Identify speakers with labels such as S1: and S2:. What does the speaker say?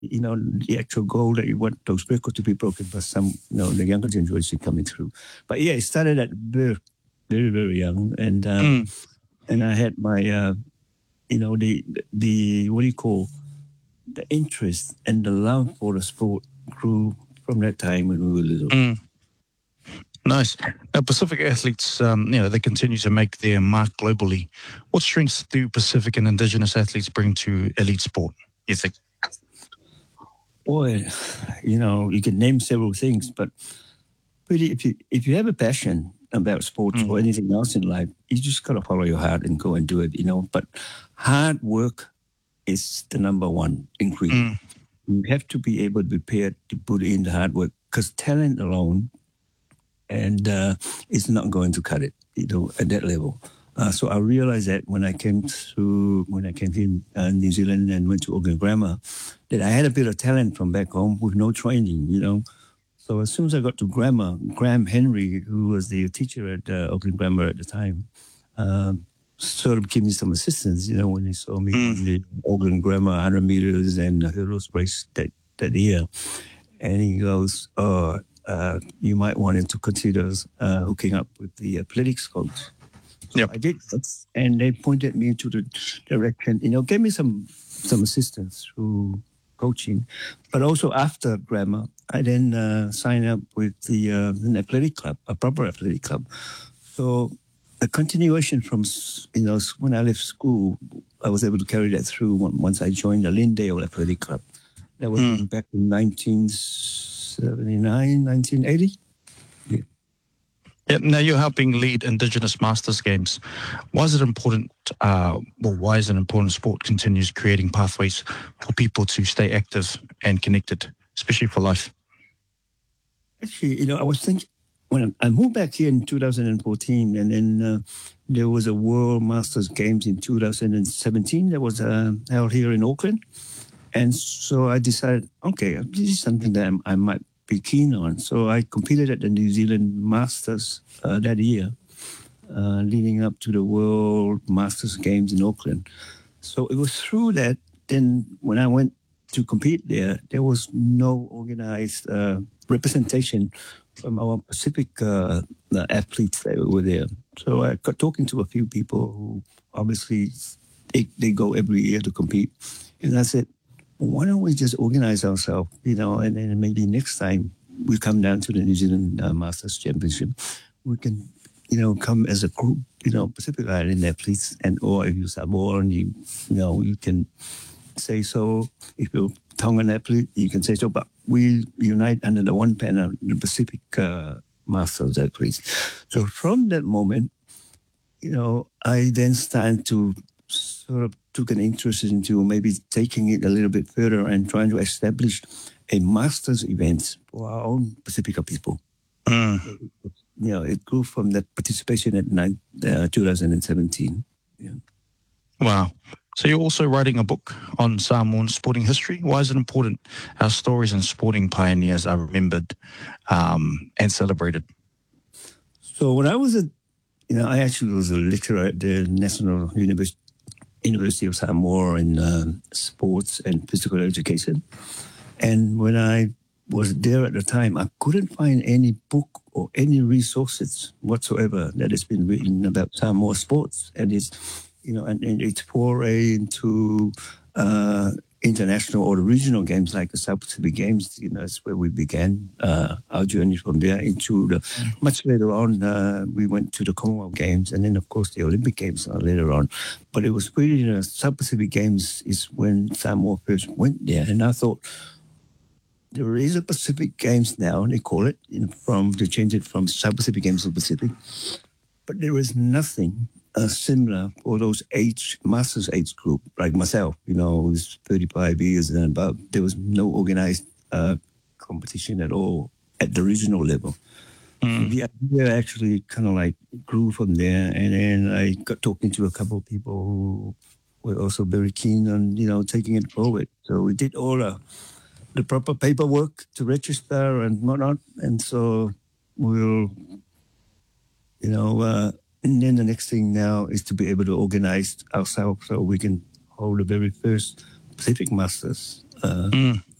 S1: the actual goal that you want those records to be broken by some, the younger generation coming through. But yeah, it started at very, very, very young, and I had my, the what do you call, the interest and the love for the sport grew from that time when we were little.
S2: Nice. Now, Pacific athletes, they continue to make their mark globally. What strengths do Pacific and Indigenous athletes bring to elite sport, you think?
S1: Boy, you can name several things, but really, if you have a passion about sports or anything else in life, you just got to follow your heart and go and do it, But hard work is the number one ingredient. You have to be able to be prepared to put in the hard work, because talent alone and it's not going to cut it, at that level. So I realized that when I came to New Zealand and went to Auckland Grammar, that I had a bit of talent from back home with no training, So as soon as I got to grammar, Graham Henry, who was the teacher at Auckland Grammar at the time, sort of gave me some assistance, when he saw me on the Auckland Grammar 100 meters and hurdles race that year. And he goes, you might want to consider hooking up with the athletics coach. So I did, and they pointed me into the direction, gave me some assistance through coaching. But also after grammar, I then signed up with an athletic club, a proper athletic club. So a continuation from, when I left school, I was able to carry that through once I joined the Lindale Athletic Club. That was back in 1979, 1980.
S2: Yeah, now you're helping lead Indigenous Masters Games. Why is it important, why is it important sport continues creating pathways for people to stay active and connected, especially for life?
S1: Actually, I was thinking, when I moved back here in 2014, and then there was a World Masters Games in 2017 that was held here in Auckland. And so I decided, okay, this is something that I might be keen on. So I competed at the New Zealand Masters that year, leading up to the World Masters Games in Auckland. So it was through that, then when I went to compete there was no organized representation from our Pacific athletes that were there. So I got talking to a few people who obviously they go every year to compete. And I said, why don't we just organize ourselves, and then maybe next time we come down to the New Zealand Masters Championship, we can, come as a group, Pacific Island athletes, or if you Samoa, you can say so. If you're Tongan athlete, you can say so. But we unite under the one banner, the Pacific Masters athletes. So from that moment, I then started to sort of took an interest into maybe taking it a little bit further and trying to establish a Masters event for our own Pacifica people. It grew from that participation at 2017. Yeah.
S2: Wow. So you're also writing a book on Samoan sporting history. Why is it important our stories and sporting pioneers are remembered and celebrated?
S1: So when I was I actually was a lecturer at the National University of Samoa in sports and physical education. And when I was there at the time, I couldn't find any book or any resources whatsoever that has been written about Samoa sports and its, and its foray into international or regional games like the South Pacific Games. That's where we began our journey from there into much later on, we went to the Commonwealth Games and then, of course, the Olympic Games later on. But it was really the South Pacific Games is when Samoa first went there. And I thought, there is a Pacific Games now, they call it, they changed it from South Pacific Games to Pacific. But there is nothing similar for those Masters age group, like myself, who's 35 years and above. There was no organized competition at all at the regional level. So the idea actually kind of like grew from there. And then I got talking to a couple of people who were also very keen on, taking it forward. So we did all the proper paperwork to register and whatnot. And so we'll, and then the next thing now is to be able to organize ourselves so we can hold the very first Pacific Masters uh,